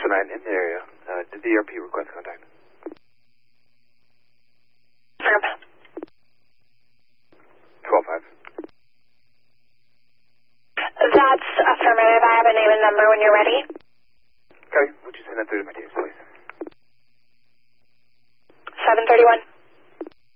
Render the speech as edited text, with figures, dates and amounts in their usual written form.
609 in the area. Did the ERP request contact? Firm. 12-5. That's affirmative. I have a name and number when you're ready. Okay, would you send that through to my team, please? 731.